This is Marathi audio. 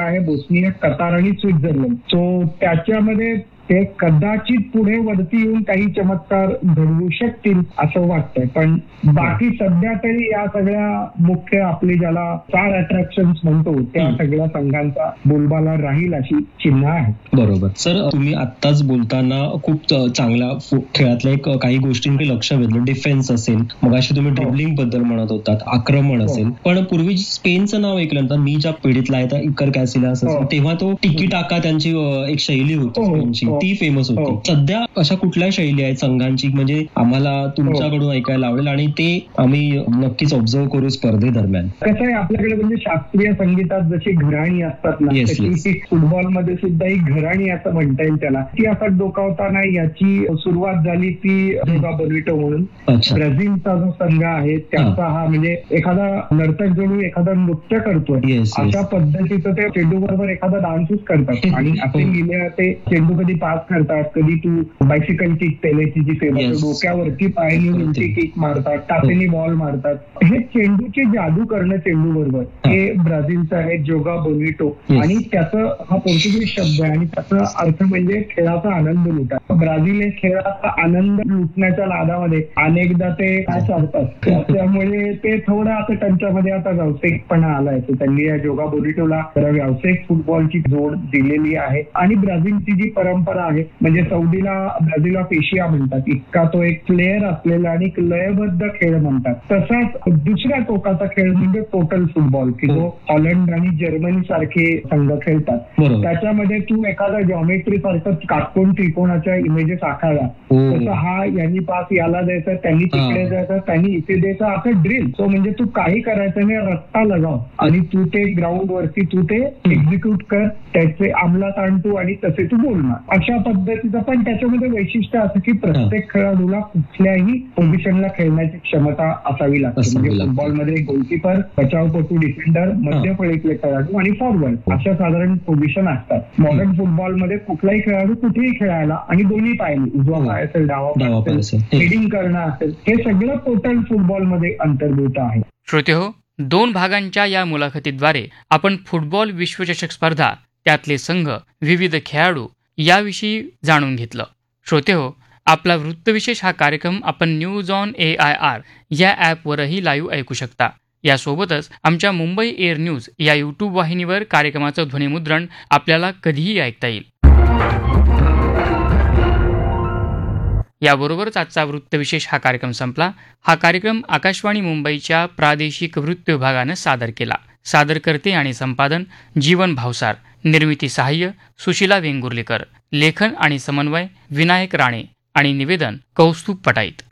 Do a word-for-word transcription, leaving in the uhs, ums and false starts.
आहे बोस्निया, कतार आणि स्वित्झर्लंड. सो त्याच्यामध्ये ते कदाचित पुढे वरती येऊन काही चमत्कार घडवू शकतील असं वाटतंय. पण बाकी सध्या तरी या सगळ्या मुख्य आपली ज्याला स्टार अट्रॅक्शन म्हणतो त्या सगळ्या संघांचा बोलबाला राहील अशी चिन्ह आहे. बरोबर सर, तुम्ही आत्ताच बोलताना खूप चांगल्या खेळातल्या एक काही गोष्टींकडे लक्ष वेधलं. डिफेन्स असेल, मग अशी तुम्ही ड्रिबलिंग बद्दल म्हणत होतात, आक्रमण असेल. पण पूर्वी स्पेनचं नाव ऐकल्यानंतर मी ज्या पिढीतला आहे त्या इकर कॅसिलास असेल तेव्हा तो टिकी टाका त्यांची एक शैली होती स्पेनची, ती फेमस होती. सध्या अशा कुठल्या शैली आहेत संघांची म्हणजे आम्हाला तुमच्याकडून ऐकायला आवडेल आणि ते आम्ही नक्कीच ऑब्झर्व करू स्पर्धेदरम्यान? कसं आहे आपल्याकडे म्हणजे शास्त्रीय संगीतात जशी घराणी असतात ना, तशी फुटबॉलमध्ये सुद्धा ही घराणी असं म्हणता येईल त्याला. ती असं डोकावताना याची सुरुवात झाली ती जोगा बोनिटो म्हणून ब्राझीलचा जो संघ आहे त्याचा हा म्हणजे एखादा नर्तक जणू एखादा नृत्य करतोय अशा पद्धतीचं ते चेंडू बरोबर एखादा डान्सच करतात. आणि असे लिहिले ते चेंडू कधी पास करतात, कधी तू बायसिकल किक पेलेची जी फेमस डोक्यावरती पायाने उलटी किक मारतात, टाचेनी बॉल मारतात. हे चेंडूची जादू करणं चेंडू बरोबर हे ब्राझीलचं आहे जोगा बोनिटो. आणि त्याचं हा पोर्तुगीज शब्द आहे आणि त्याचा अर्थ म्हणजे खेळाचा आनंद लुटा. ब्राझील हे खेळाचा आनंद लुटण्याच्या नादामध्ये अनेकदा ते काय चालतात, त्यामुळे ते थोडं आता त्यांच्यामध्ये आता व्यावसायिकपणा आलाय. त्यांनी या जोगा बोनिटोला व्यावसायिक फुटबॉलची जोड दिलेली आहे. आणि ब्राझीलची जी परंपरा आहे म्हणजे सौदीला ब्राझील ऑफ एशिया म्हणतात, इतका तो एक प्लेअर असलेला आणि लयबद्ध खेळ म्हणतात. तसाच दुसऱ्या टोकाचा खेळ म्हणजे टोटल फुटबॉल की जो हॉलंड आणि जर्मनी सारखे संघ खेळतात. त्याच्यामध्ये तू एखादा जॉमेट्री सारखं काटकोन त्रिकोणाच्या इमेजेस आखायला तसं हा यांनी पास याला द्यायचा, त्यांनी तिकडे द्यायचा, त्यांनी इथे द्यायचा, असं ड्रिल. तो म्हणजे तू काही करायचं नाही, रस्ता लगाव आणि तू ते ग्राउंड वरती तू ते एक्झिक्यूट कर, त्याचे अंमलात आणतो आणि तसे तू बोलणार अशा पद्धतीचं. पण त्याच्यामध्ये वैशिष्ट्य असं की प्रत्येक खेळाडूला कुठल्याही पोझिशनला खेळण्याची क्षमता असावी लागते. म्हणजे फुटबॉलमध्ये गोलकीपर, बचावपटू, डिफेंडर, मध्यफळीतले खेळाडू आणि फॉरवर्ड अशा साधारण पोझिशन असतात. मॉडर्न फुटबॉलमध्ये कुठलाही खेळाडू कुठेही खेळायला आणि दोन्ही पायाने उजवा पाय असेल, डावा पाय असेल, हेडिंग करणं असेल, हे सगळं टोटल फुटबॉलमध्ये अंतर्भूत आहे. श्रोतेहो, दोन भागांच्या या मुलाखतीद्वारे आपण फुटबॉल विश्वचषक स्पर्धा, त्यातले संघ, विविध खेळाडू याविषयी जाणून घेतलं. श्रोतेहो, आपला वृत्तविशेष हा कार्यक्रम आपण news on A I R या ॲपवरही लाईव्ह ऐकू शकता. यासोबतच आमच्या मुंबई एअर न्यूज या यूट्यूब वाहिनीवर कार्यक्रमाचं ध्वनिमुद्रण आपल्याला कधीही ऐकता येईल. याबरोबरच आजचा वृत्तविशेष हा कार्यक्रम संपला. हा कार्यक्रम आकाशवाणी मुंबईच्या प्रादेशिक वृत्त विभागानं सादर केला. सादरकर्ते आणि संपादन जीवन भावसार, निर्मिती सहाय्य सुशीला वेंगुर्लेकर, लेखन आणि समन्वय विनायक राणे आणि निवेदन कौस्तुभ पटाईत.